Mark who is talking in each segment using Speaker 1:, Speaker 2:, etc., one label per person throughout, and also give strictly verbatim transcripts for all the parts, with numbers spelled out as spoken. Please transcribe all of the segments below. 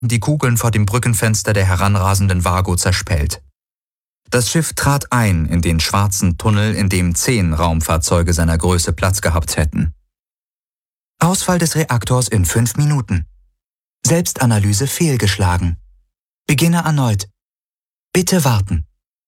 Speaker 1: die Kugeln vor dem Brückenfenster der heranrasenden Vago zerspellt. Das Schiff trat ein in den schwarzen Tunnel, in dem zehn Raumfahrzeuge seiner Größe Platz gehabt hätten. Ausfall des Reaktors in fünf Minuten. Selbstanalyse fehlgeschlagen. Beginne erneut. Bitte warten.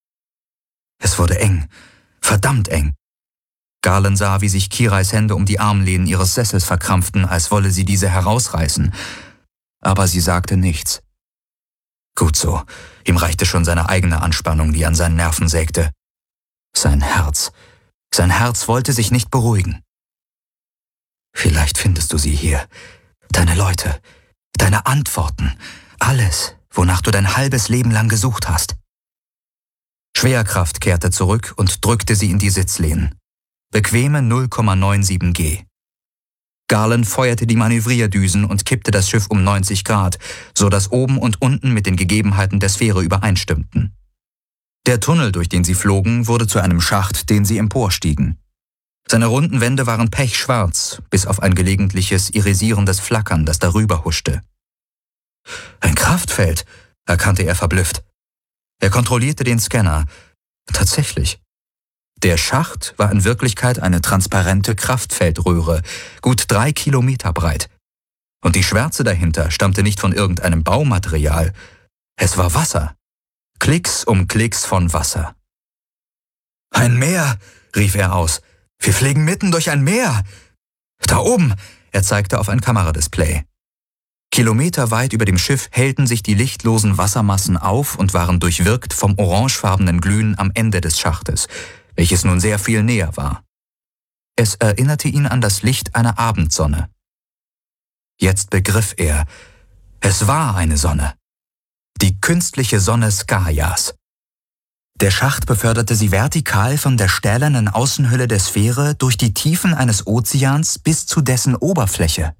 Speaker 1: Es wurde eng, verdammt eng. Galen sah, wie sich Kirais Hände um die Armlehnen ihres Sessels verkrampften, als wolle sie diese herausreißen. Aber sie sagte nichts. Gut so, ihm reichte schon seine eigene Anspannung, die an seinen Nerven sägte. Sein Herz, sein Herz wollte sich nicht beruhigen. Vielleicht findest du sie hier, deine Leute, deine Antworten, alles, wonach du dein halbes Leben lang gesucht hast. Schwerkraft kehrte zurück und drückte sie in die Sitzlehnen. Bequeme null Komma siebenundneunzig G. Galen feuerte die Manövrierdüsen und kippte das Schiff um neunzig Grad, so dass oben und unten mit den Gegebenheiten der Sphäre übereinstimmten. Der Tunnel, durch den sie flogen, wurde zu einem Schacht, den sie emporstiegen. Seine runden Wände waren pechschwarz, bis auf ein gelegentliches irisierendes Flackern, das darüber huschte. Ein Kraftfeld, erkannte er verblüfft. Er kontrollierte den Scanner. Tatsächlich. Der Schacht war in Wirklichkeit eine transparente Kraftfeldröhre, gut drei Kilometer breit. Und die Schwärze dahinter stammte nicht von irgendeinem Baumaterial. Es war Wasser. Klicks um Klicks von Wasser. »Ein Meer«, rief er aus. »Wir fliegen mitten durch ein Meer!« »Da oben«, er zeigte auf ein Kameradisplay. Kilometerweit über dem Schiff hellten sich die lichtlosen Wassermassen auf und waren durchwirkt vom orangefarbenen Glühen am Ende des Schachtes, welches nun sehr viel näher war. Es erinnerte ihn an das Licht einer Abendsonne. Jetzt begriff er, es war eine Sonne. Die künstliche Sonne Skaias. Der Schacht beförderte sie vertikal von der stählernen Außenhülle der Sphäre durch die Tiefen eines Ozeans bis zu dessen Oberfläche.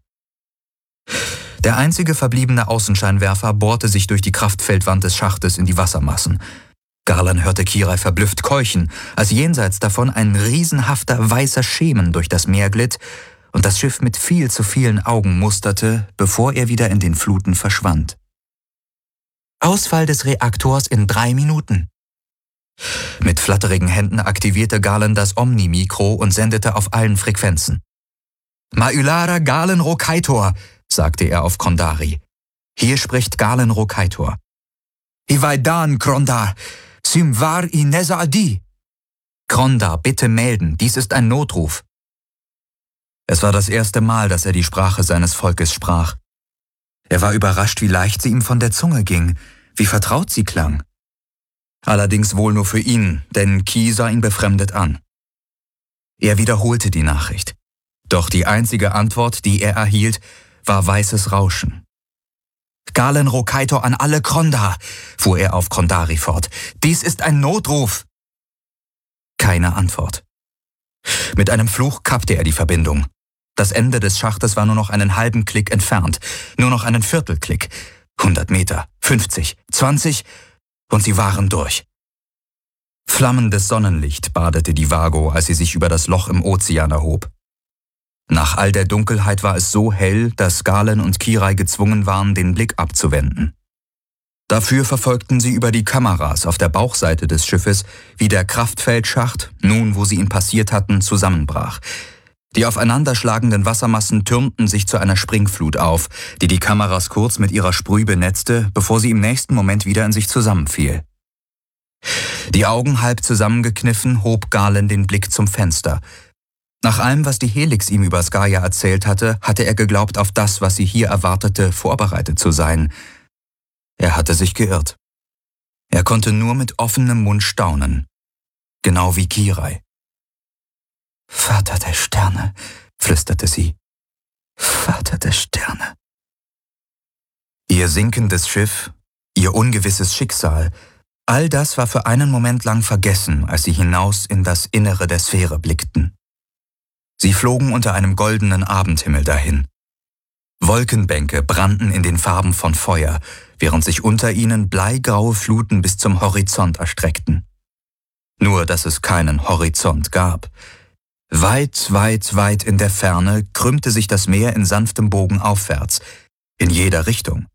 Speaker 1: Der einzige verbliebene Außenscheinwerfer bohrte sich durch die Kraftfeldwand des Schachtes in die Wassermassen. Galen hörte Kirai verblüfft keuchen, als jenseits davon ein riesenhafter weißer Schemen durch das Meer glitt und das Schiff mit viel zu vielen Augen musterte, bevor er wieder in den Fluten verschwand. Ausfall des Reaktors in drei Minuten. Mit flatterigen Händen aktivierte Galen das Omni-Mikro und sendete auf allen Frequenzen. »Ma'ulara Galen Rokaitor«, sagte er auf Kondari. »Hier spricht Galen Rokaitor.« »Ivaidan, Krondar, Simvar Ineza Adi.« »Krondar, bitte melden, dies ist ein Notruf.« Es war das erste Mal, dass er die Sprache seines Volkes sprach. Er war überrascht, wie leicht sie ihm von der Zunge ging, wie vertraut sie klang. Allerdings wohl nur für ihn, denn Ki sah ihn befremdet an. Er wiederholte die Nachricht. Doch die einzige Antwort, die er erhielt, war weißes Rauschen. »Galen Rokaitor an alle Krondar«, fuhr er auf Kondari fort. »Dies ist ein Notruf!« Keine Antwort. Mit einem Fluch kappte er die Verbindung. Das Ende des Schachtes war nur noch einen halben Klick entfernt, nur noch einen Viertelklick. hundert Meter, fünfzig, zwanzig und sie waren durch. Flammendes Sonnenlicht badete die Vago, als sie sich über das Loch im Ozean erhob. Nach all der Dunkelheit war es so hell, dass Galen und Kirai gezwungen waren, den Blick abzuwenden. Dafür verfolgten sie über die Kameras auf der Bauchseite des Schiffes, wie der Kraftfeldschacht, nun wo sie ihn passiert hatten, zusammenbrach. Die aufeinanderschlagenden Wassermassen türmten sich zu einer Springflut auf, die die Kameras kurz mit ihrer Sprüh benetzte, bevor sie im nächsten Moment wieder in sich zusammenfiel. Die Augen halb zusammengekniffen, hob Galen den Blick zum Fenster. Nach allem, was die Helix ihm über Skaia erzählt hatte, hatte er geglaubt, auf das, was sie hier erwartete, vorbereitet zu sein. Er hatte sich geirrt. Er konnte nur mit offenem Mund staunen. Genau wie Kirai. »Vater der Sterne«, flüsterte sie. »Vater der Sterne.« Ihr sinkendes Schiff, ihr ungewisses Schicksal, all das war für einen Moment lang vergessen, als sie hinaus in das Innere der Sphäre blickten. Sie flogen unter einem goldenen Abendhimmel dahin. Wolkenbänke brannten in den Farben von Feuer, während sich unter ihnen bleigraue Fluten bis zum Horizont erstreckten. Nur, dass es keinen Horizont gab. Weit, weit, weit in der Ferne krümmte sich das Meer in sanftem Bogen aufwärts, in jeder Richtung.